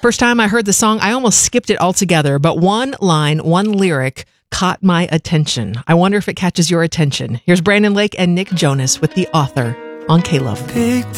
First time I heard the song, I almost skipped it altogether, but one line, one lyric caught my attention. I wonder if it catches your attention. Here's Brandon Lake and Nick Jonas with The Author on K-Love.